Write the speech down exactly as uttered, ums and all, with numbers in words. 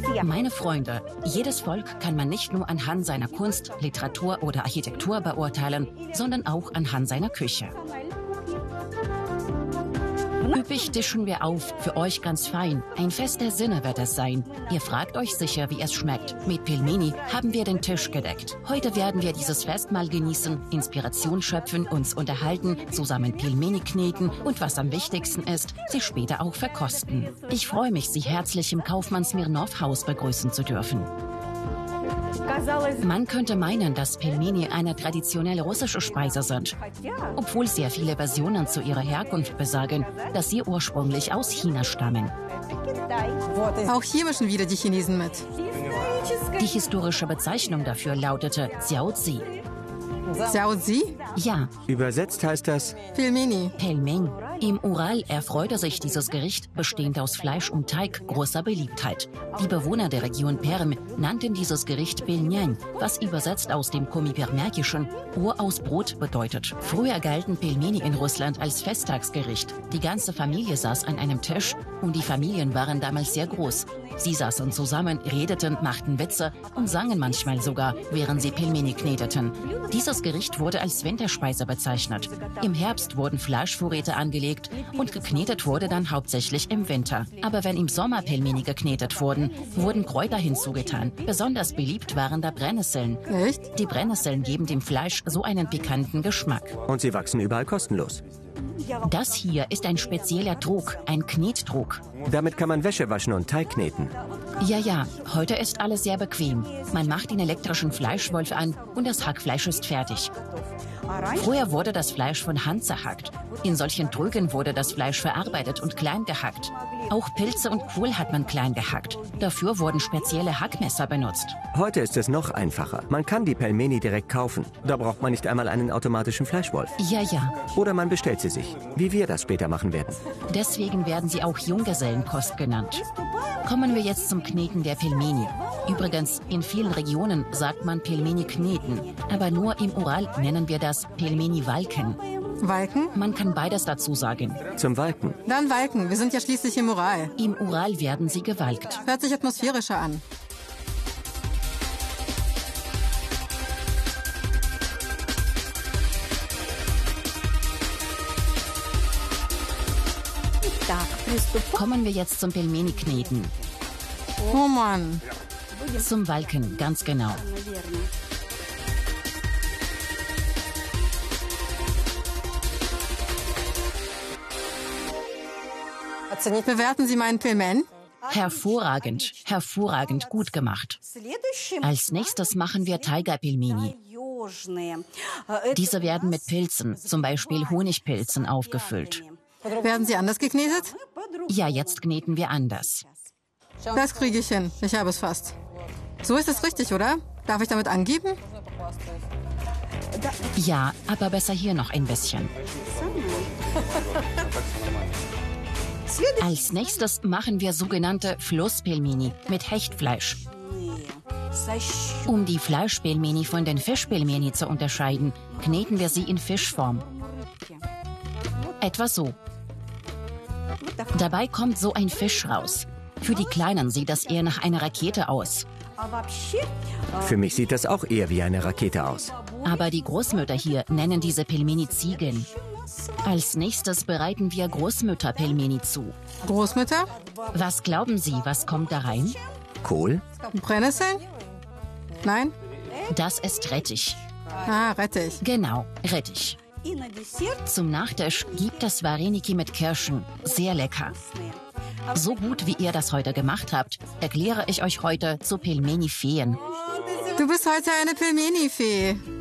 Meine Freunde, jedes Volk kann man nicht nur anhand seiner Kunst, Literatur oder Architektur beurteilen, sondern auch anhand seiner Küche. Üppig tischen wir auf, für euch ganz fein. Ein Fest der Sinne wird es sein. Ihr fragt euch sicher, wie es schmeckt. Mit Pelmeni haben wir den Tisch gedeckt. Heute werden wir dieses Fest mal genießen, Inspiration schöpfen, uns unterhalten, zusammen Pelmeni kneten und was am wichtigsten ist, sie später auch verkosten. Ich freue mich, Sie herzlich im Kaufmann Smirnov Haus begrüßen zu dürfen. Man könnte meinen, dass Pelmeni eine traditionelle russische Speise sind, obwohl sehr viele Versionen zu ihrer Herkunft besagen, dass sie ursprünglich aus China stammen. Auch hier mischen wieder die Chinesen mit. Die historische Bezeichnung dafür lautete Xiaozi. Xiaozi? Ja. Übersetzt heißt das Pelmeni. Pelmeni. Im Ural erfreute sich dieses Gericht, bestehend aus Fleisch und Teig, großer Beliebtheit. Die Bewohner der Region Perm nannten dieses Gericht Pelmeni, was übersetzt aus dem komi-permärkischen Ohr aus Brot bedeutet. Früher galten Pelmeni in Russland als Festtagsgericht. Die ganze Familie saß an einem Tisch und die Familien waren damals sehr groß. Sie saßen zusammen, redeten, machten Witze und sangen manchmal sogar, während sie Pelmeni kneteten. Dieses Gericht wurde als Winterspeise bezeichnet. Im Herbst wurden Fleischvorräte angelegt und geknetet wurde dann hauptsächlich im Winter. Aber wenn im Sommer Pelmeni geknetet wurden, wurden Kräuter hinzugetan. Besonders beliebt waren da Brennnesseln. Echt? Die Brennnesseln geben dem Fleisch so einen pikanten Geschmack. Und sie wachsen überall kostenlos. Das hier ist ein spezieller Trog, ein Knettrog. Damit kann man Wäsche waschen und Teig kneten. Ja, ja, heute ist alles sehr bequem. Man macht den elektrischen Fleischwolf an und das Hackfleisch ist fertig. Früher wurde das Fleisch von Hand zerhackt. In solchen Trögen wurde das Fleisch verarbeitet und klein gehackt. Auch Pilze und Kohl hat man klein gehackt. Dafür wurden spezielle Hackmesser benutzt. Heute ist es noch einfacher. Man kann die Pelmeni direkt kaufen. Da braucht man nicht einmal einen automatischen Fleischwolf. Ja, ja. Oder man bestellt sie sich, wie wir das später machen werden. Deswegen werden sie auch Junggesellenkost genannt. Kommen wir jetzt zum Kneten der Pelmeni. Übrigens, in vielen Regionen sagt man Pelmeni kneten, aber nur im Ural nennen wir das Pelmeni walken. Walken? Man kann beides dazu sagen. Zum Walken. Dann Walken, wir sind ja schließlich im Ural. Im Ural werden sie gewalkt. Hört sich atmosphärischer an. Kommen wir jetzt zum Pelmeni kneten. Oh Mann. Zum Walken, ganz genau. Bewerten Sie meinen Pelmeni? Hervorragend, hervorragend gut gemacht. Als nächstes machen wir Tiger-Pelmeni. Diese werden mit Pilzen, zum Beispiel Honigpilzen, aufgefüllt. Werden sie anders geknetet? Ja, jetzt kneten wir anders. Das kriege ich hin. Ich habe es fast. So ist es richtig, oder? Darf ich damit angeben? Ja, aber besser hier noch ein bisschen. Als nächstes machen wir sogenannte Flusspelmeni mit Hechtfleisch. Um die Fleischpelmeni von den Fischpelmeni zu unterscheiden, kneten wir sie in Fischform. Etwa so. Dabei kommt so ein Fisch raus. Für die Kleinen sieht das eher nach einer Rakete aus. Für mich sieht das auch eher wie eine Rakete aus. Aber die Großmütter hier nennen diese Pelmeni Ziegen. Als nächstes bereiten wir Großmütter-Pelmeni zu. Großmütter? Was glauben Sie, was kommt da rein? Kohl? Brennnesseln? Nein? Das ist Rettich. Ah, Rettich. Genau, Rettich. Zum Nachtisch gibt es Vareniki mit Kirschen. Sehr lecker. So gut, wie ihr das heute gemacht habt, erkläre ich euch heute zu Pelmeni-Feen. Du bist heute eine Pelmeni-Fee.